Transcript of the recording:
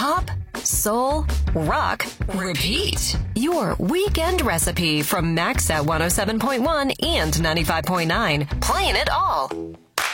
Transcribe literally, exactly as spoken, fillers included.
Pop, soul, rock, repeat. Your weekend recipe from Max at one oh seven point one and ninety-five point nine. Playing it all.